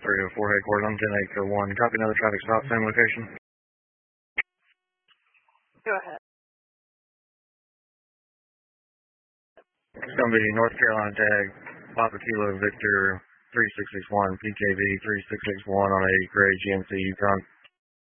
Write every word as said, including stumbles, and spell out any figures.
three oh four headquarters on ten eight oh one. Copy another traffic stop, same location. Go ahead. It's going to be North Carolina tag, Papa Kilo Victor three six six one, P K V three six six one on a gray G M C Yukon.